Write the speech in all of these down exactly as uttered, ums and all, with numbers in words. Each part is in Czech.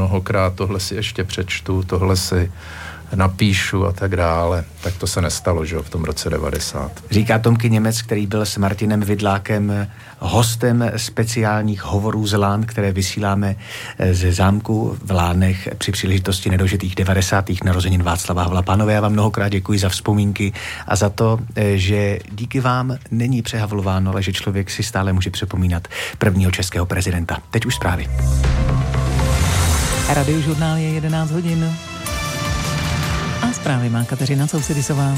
mnohokrát, tohle si ještě přečtu, tohle si napíšu a tak dále. Tak to se nestalo, že jo, v tom roce devadesát. Říká Tomky Němec, který byl s Martinem Vidlákem hostem speciálních hovorů z Lán, které vysíláme ze zámku v Lánech při příležitosti nedožitých devadesátých narozenin Václava Havla. Pánové, já vám mnohokrát děkuji za vzpomínky a za to, že díky vám není přehavlováno, ale že člověk si stále může připomínat prvního českého prezidenta. Teď už zprávy. Radiožurnál je jedenáct hodin. A zprávy má Kateřina Sousedisová.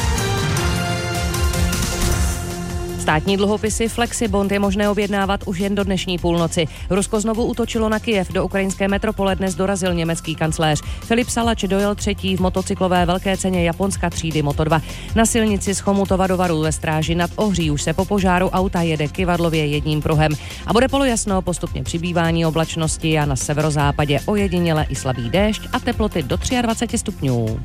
Státní dluhopisy Flexibond je možné objednávat už jen do dnešní půlnoci. Rusko znovu útočilo na Kyjev. Do ukrajinské metropole dnes dorazil německý kancléř. Filip Salač dojel třetí v motocyklové velké ceně Japonska třídy Moto dva. Na silnici z Chomutova do Varu ve Stráži nad Ohří už se po požáru auta jede kyvadlově jedním pruhem. A bude polojasno, postupně přibývání oblačnosti a na severozápadě ojediněle i slabý déšť a teploty do dvacet tři stupňů.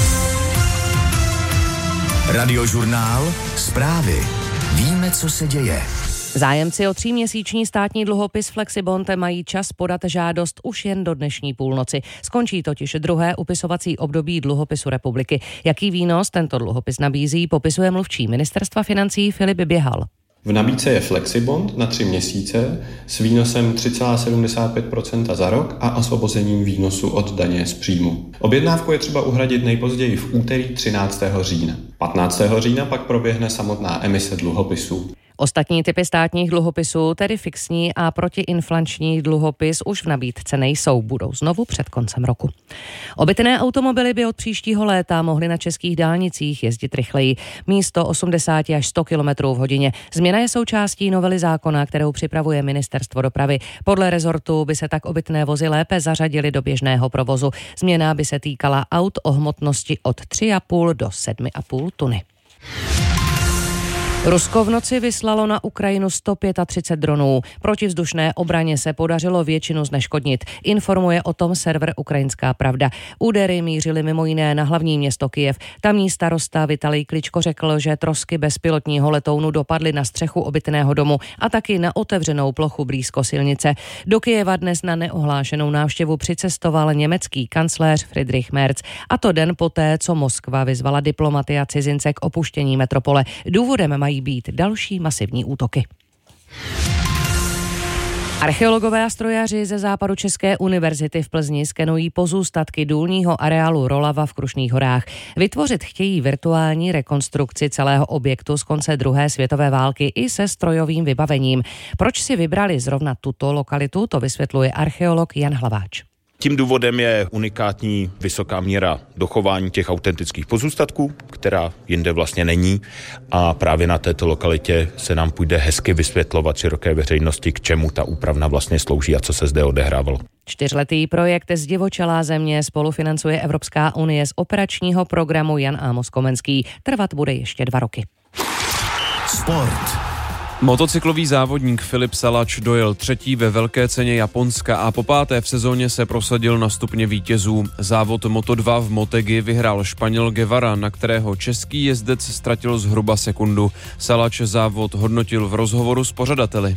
Radiožurnál, zprávy. Víme, co se děje. Zájemci o tříměsíční státní dluhopis Flexibond mají čas podat žádost už jen do dnešní půlnoci. Skončí totiž druhé upisovací období dluhopisu republiky. Jaký výnos tento dluhopis nabízí, popisuje mluvčí ministerstva financí Filip Běhal. V nabídce je Flexibond na tři měsíce s výnosem tři celá sedmdesát pět procenta za rok a osvobozením výnosu od daně z příjmu. Objednávku je třeba uhradit nejpozději v úterý třináctého října. patnáctého října pak proběhne samotná emise dluhopisů. Ostatní typy státních dluhopisů, tedy fixní a protiinflační dluhopis, už v nabídce nejsou, budou znovu před koncem roku. Obytné automobily by od příštího léta mohly na českých dálnicích jezdit rychleji, místo osmdesát až sto kilometrů v hodině. Změna je součástí novely zákona, kterou připravuje Ministerstvo dopravy. Podle rezortu by se tak obytné vozy lépe zařadily do běžného provozu. Změna by se týkala aut o hmotnosti od tři celá pět do sedm celá pět tuny. Rusko v noci vyslalo na Ukrajinu sto třicet pět dronů. Protivzdušné obraně se podařilo většinu zneškodnit. Informuje o tom server Ukrajinská pravda. Údery mířily mimo jiné na hlavní město Kyjev. Tamní starosta Vitalij Kličko řekl, že trosky bezpilotního letounu dopadly na střechu obytného domu a taky na otevřenou plochu blízko silnice. Do Kyjeva dnes na neohlášenou návštěvu přicestoval německý kancléř Friedrich Merz. A to den poté, co Moskva vyzvala diplomaty a cizince k opuštění metropole. Důvodem mají být další masivní útoky. Archeologové a strojaři ze západu České univerzity v Plzni skenují pozůstatky důlního areálu Rolava v Krušných horách. Vytvořit chtějí virtuální rekonstrukci celého objektu z konce druhé světové války i se strojovým vybavením. Proč si vybrali zrovna tuto lokalitu, to vysvětluje archeolog Jan Hlaváč. Tím důvodem je unikátní vysoká míra dochování těch autentických pozůstatků, která jinde vlastně není, a právě na této lokalitě se nám půjde hezky vysvětlovat široké veřejnosti, k čemu ta úpravna vlastně slouží a co se zde odehrávalo. Čtyřletý projekt Zdivočelá země spolufinancuje Evropská unie z operačního programu Jan Amos Komenský. Trvat bude ještě dva roky. Sport. Motocyklový závodník Filip Salač dojel třetí ve velké ceně Japonska a po páté v sezóně se prosadil na stupně vítězů. Závod Moto dva v Motegi vyhrál Španěl Guevara, na kterého český jezdec ztratil zhruba sekundu. Salač závod hodnotil v rozhovoru s pořadateli.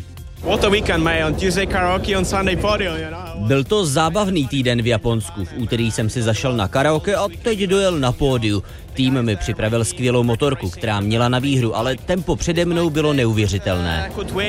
Byl to zábavný týden v Japonsku. V úterý jsem si zašel na karaoke a teď dojel na pódiu. Tým mi připravil skvělou motorku, která měla na výhru, ale tempo přede mnou bylo neuvěřitelné.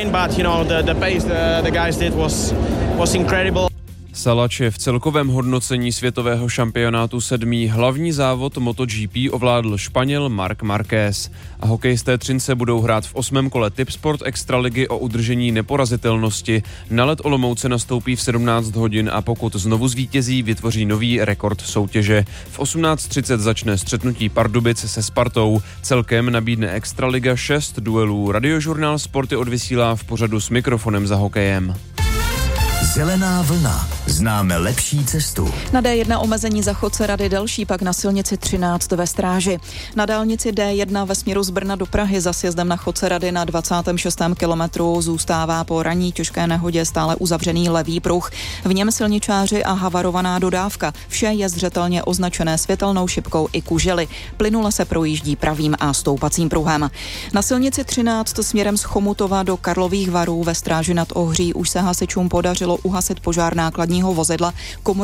Salač je v celkovém hodnocení světového šampionátu sedmý. Hlavní závod MotoGP ovládl Španěl Marc Márquez. A hokejisté Třince budou hrát v osmém kole Tipsport Extraligy o udržení neporazitelnosti. Na led Olomouce nastoupí v sedmnáct hodin a pokud znovu zvítězí, vytvoří nový rekord soutěže. V osmnáct třicet začne střetnutí Pardubic se Spartou. Celkem nabídne Extraliga šest duelů. Radiožurnál Sporty odvysílá v pořadu S mikrofonem za hokejem. Zelená vlna. Známe lepší cestu. Na D jedna omezení za Chodce Rady Delší, pak na silnici třináct ve Stráži. Na dálnici D jedna ve směru z Brna do Prahy za sjezdem na Chodce Rady na dvacátém šestém kilometru zůstává po ranní těžké nehodě stále uzavřený levý pruh. V něm silničáři a havarovaná dodávka. Vše je zřetelně označené světelnou šipkou i kužely. Plynule se projíždí pravým a stoupacím pruhem. Na silnici třináct směrem z Chomutova do Karlových Varů ve Stráži nad Ohří už se hasičům podařilo uhasit požár nákladního vozidla.